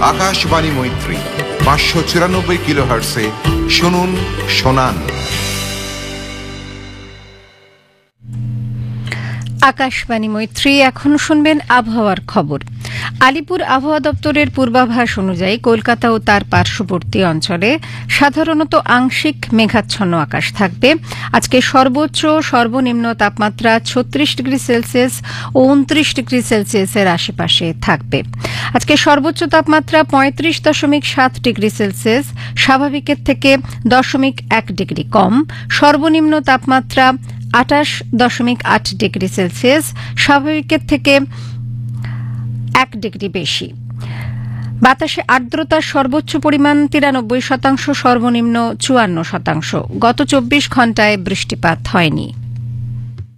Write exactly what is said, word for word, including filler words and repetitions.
আকাশবাণী মৈত্রী পাঁচশো চুরানব্বই কিলো হার্টসে শুনুন শোনান। আকাশবাণী মৈত্রী। এখন শুনবেন আবহাওয়ার খবর। আলিপুর আবহাওয়া দপ্তরের পূর্বাভাস অনুযায়ী কলকাতা ও তার পার্শ্ববর্তী অঞ্চলে সাধারণত আংশিক মেঘাচ্ছন্ন আকাশ থাকবে। আজকে সর্বোচ্চ সর্বনিম্ন তাপমাত্রা ছত্রিশ ডিগ্রি সেলসিয়াস ও উনত্রিশ ডিগ্রি সেলসিয়াসের আশেপাশে থাকবে। আজকে সর্বোচ্চ তাপমাত্রা পঁয়ত্রিশ দশমিক সাত ডিগ্রি সেলসিয়াস, স্বাভাবিকের থেকে দশমিক এক ডিগ্রি কম। সর্বনিম্ন তাপমাত্রা আটাশ দশমিক আট ডিগ্রি সেলসিয়াস, স্বাভাবিকের থেকে এক ডিগ্রি বেশি। বাতাসে আর্দ্রতার সর্বোচ্চ পরিমাণ তিরানব্বই শতাংশ, সর্বনিম্ন চুয়ান্ন শতাংশ। গত চব্বিশ ঘন্টায় বৃষ্টিপাত হয়নি।